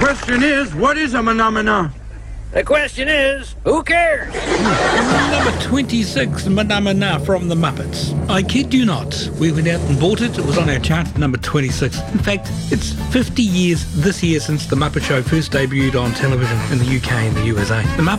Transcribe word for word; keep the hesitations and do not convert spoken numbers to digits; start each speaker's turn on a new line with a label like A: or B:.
A: question is, what is a phenomena?
B: The question is, who cares?
C: Number twenty-six, Manamana from the Muppets. I kid you not. We went out and bought it. It was on our chart, number twenty-six. In fact, it's fifty years this year since The Muppet Show first debuted on television in the U K and the U S A. The Muppet